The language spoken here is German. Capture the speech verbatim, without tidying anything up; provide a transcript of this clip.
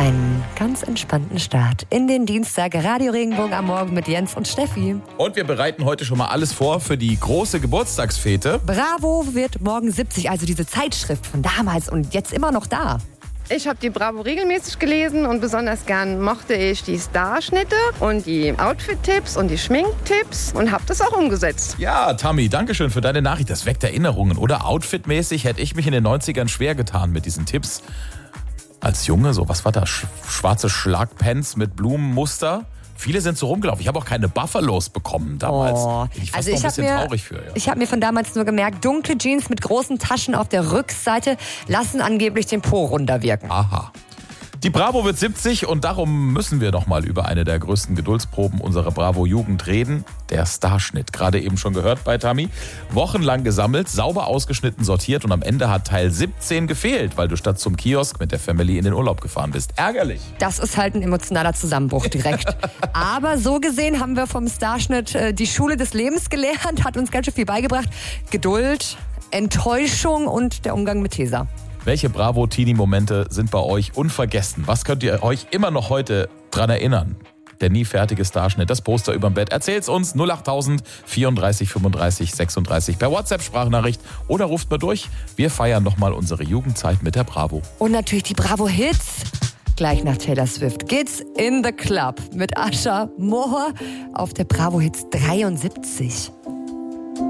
einen ganz entspannten Start in den Dienstag. Radio Regenbogen am Morgen mit Jens und Steffi. Und wir bereiten heute schon mal alles vor für die große Geburtstagsfete. Bravo wird morgen siebzig, also diese Zeitschrift von damals und jetzt immer noch da. Ich habe die Bravo regelmäßig gelesen und besonders gern mochte ich die Starschnitte und die Outfit-Tipps und die Schminktipps und habe das auch umgesetzt. Ja, Tammy, danke schön für deine Nachricht. Das weckt Erinnerungen, oder? Outfitmäßig hätte ich mich in den neunzigern schwer getan mit diesen Tipps. Als Junge, so, was war das? Sch- schwarze Schlagpants mit Blumenmuster. Viele sind so rumgelaufen. Ich habe auch keine Buffalos bekommen damals. Oh. Bin ich fast Also noch ich ein habe bisschen mir, traurig für. Ja. ich habe mir von damals nur gemerkt, dunkle Jeans mit großen Taschen auf der Rückseite lassen angeblich den Po runder wirken. Aha. Die Bravo wird siebzig und darum müssen wir noch mal über eine der größten Geduldsproben unserer Bravo-Jugend reden. Der Starschnitt. Gerade eben schon gehört bei Tammy. Wochenlang gesammelt, sauber ausgeschnitten, sortiert und am Ende hat Teil siebzehn gefehlt, weil du statt zum Kiosk mit der Family in den Urlaub gefahren bist. Ärgerlich. Das ist halt ein emotionaler Zusammenbruch direkt. Aber so gesehen haben wir vom Starschnitt äh, die Schule des Lebens gelernt, hat uns ganz schön viel beigebracht. Geduld, Enttäuschung und der Umgang mit Tesa. Welche Bravo-Teenie-Momente sind bei euch unvergessen? Was könnt ihr euch immer noch heute dran erinnern? Der nie fertige Starschnitt, das Poster überm Bett. Erzählt's uns null achttausend vierunddreißig fünfunddreißig sechsunddreißig per WhatsApp-Sprachnachricht oder ruft mal durch. Wir feiern nochmal unsere Jugendzeit mit der Bravo. Und natürlich die Bravo-Hits. Gleich nach Taylor Swift geht's in the Club mit Asha Moore auf der Bravo-Hits dreiundsiebzig.